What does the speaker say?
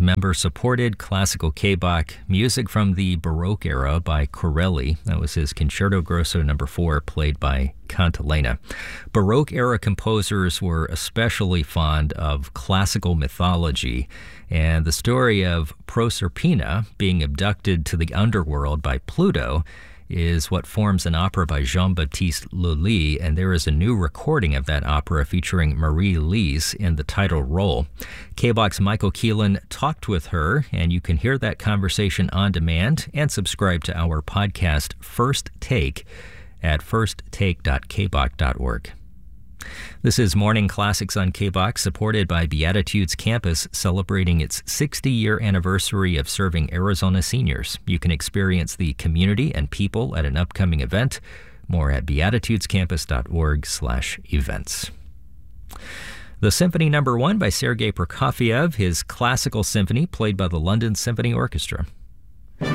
member-supported classical K-Bach, music from the Baroque era by Corelli. That was his Concerto Grosso No. 4, played by Cantilena. Baroque-era composers were especially fond of classical mythology, and the story of Proserpina being abducted to the underworld by Pluto is what forms an opera by Jean-Baptiste Lully, and there is a new recording of that opera featuring Marie Lise in the title role. K-Bach's Michael Keelan talked with her, and you can hear that conversation on demand and subscribe to our podcast First Take at firsttake.kbach.org. This is Morning Classics on K-Bach, supported by Beatitudes Campus, celebrating its 60-year anniversary of serving Arizona seniors. You can experience the community and people at an upcoming event. More at beatitudescampus.org/events. The Symphony No. 1 by Sergei Prokofiev, his classical symphony played by the London Symphony Orchestra.